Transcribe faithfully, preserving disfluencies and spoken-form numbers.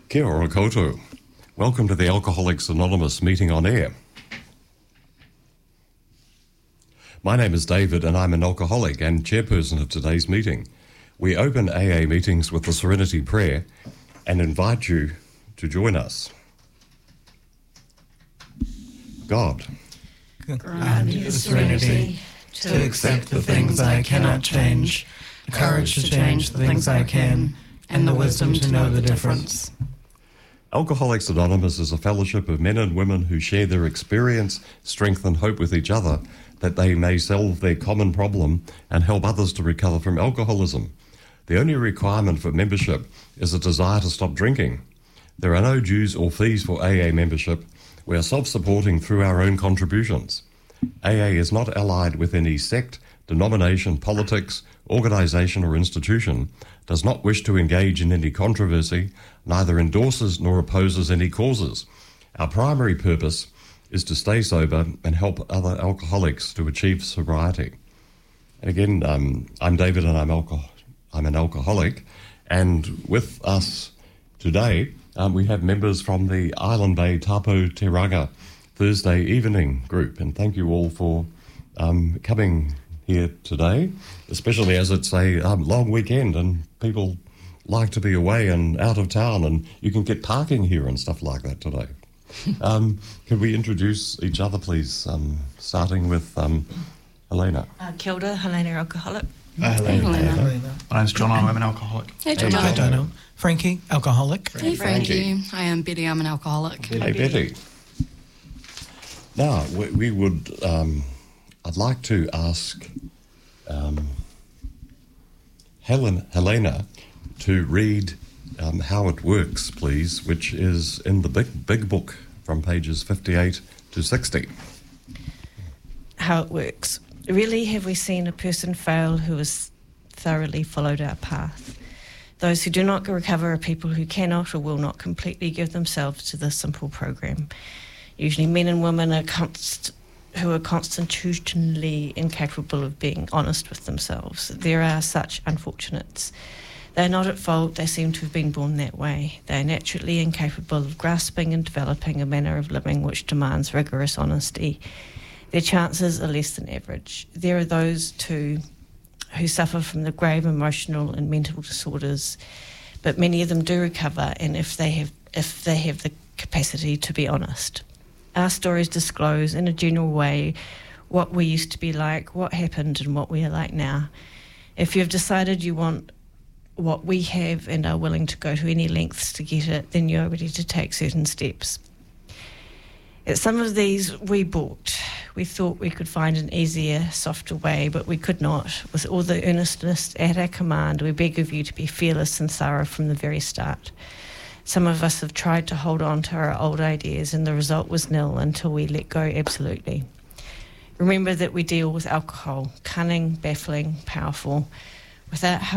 Kia ora koutou. Welcome to the Alcoholics Anonymous meeting on air. My name is David and I'm an alcoholic and chairperson of today's meeting. We open A A meetings with the Serenity Prayer and invite you to join us. God, grant me the serenity to accept the things I cannot change, the courage to change the things I can, and the wisdom to know the difference. Alcoholics Anonymous is a fellowship of men and women who share their experience, strength and hope with each other that they may solve their common problem and help others to recover from alcoholism. The only requirement for membership is a desire to stop drinking. There are no dues or fees for A A membership. We are self-supporting through our own contributions. A A is not allied with any sect, denomination, politics, organisation or institution, does not wish to engage in any controversy, neither endorses nor opposes any causes. Our primary purpose is to stay sober and help other alcoholics to achieve sobriety. And again, um, I'm David and I'm, alco- I'm an alcoholic, and with us today um, we have members from the Island Bay Tapu Te Ranga Thursday evening group, and thank you all for um, coming here today, especially as it's a um, long weekend and people like to be away and out of town, and you can get parking here and stuff like that today. um, can we introduce each other, please, um, starting with um, Helena. Uh, kia ora, Helena, alcoholic. Hi, Helena. Helena. Helena. My name's John, I'm an alcoholic. Hey, John. Hey, Hi, John. Dono. Frankie, alcoholic. Hey, Frankie. Frankie. Hi, I'm Betty. I'm an alcoholic. Hey, Betty. Now, we, we would, um, I'd like to ask um, Helen, Helena to read um, How It Works, please, which is in the big, big book from pages fifty-eight to sixty. How it works. Rarely have we seen a person fail who has thoroughly followed our path. Those who do not recover are people who cannot or will not completely give themselves to this simple program. Usually men and women are const- who are constitutionally incapable of being honest with themselves. There are such unfortunates. They are not at fault, they seem to have been born that way. They are naturally incapable of grasping and developing a manner of living which demands rigorous honesty. Their chances are less than average. There are those too who suffer from the grave emotional and mental disorders, but many of them do recover, and if they have if they have the capacity to be honest. Our stories disclose in a general way what we used to be like, what happened, and what we are like now. If you have decided you want what we have and are willing to go to any lengths to get it, then you are ready to take certain steps. At some of these we balked. We thought we could find an easier, softer way, but we could not. With all the earnestness at our command, we beg of you to be fearless and thorough from the very start. Some of us have tried to hold on to our old ideas, and the result was nil until we let go absolutely. Remember that we deal with alcohol, cunning, baffling, powerful. Without help,